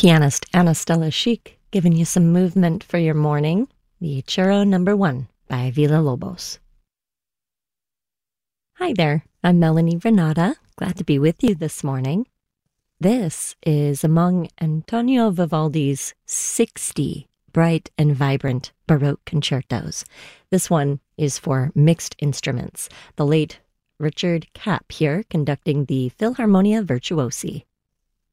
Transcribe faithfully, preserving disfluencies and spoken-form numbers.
Pianist Anna Stella Chic giving you some movement for your morning. The Churro Number One by Villa-Lobos. Hi there, I'm Melanie Renata. Glad to be with you this morning. This is among Antonio Vivaldi's sixty bright and vibrant Baroque concertos. This one is for mixed instruments. The late Richard Kapp here conducting the Philharmonia Virtuosi.